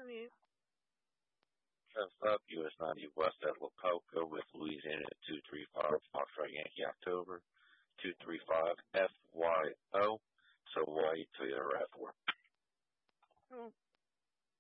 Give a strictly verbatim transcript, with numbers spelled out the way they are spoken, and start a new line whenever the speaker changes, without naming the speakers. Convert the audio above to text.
on mute.
Fifth up, U S ninety West at Lapalco with Louisiana at two three five, Foxtrot Yankee October, two three five F Y O.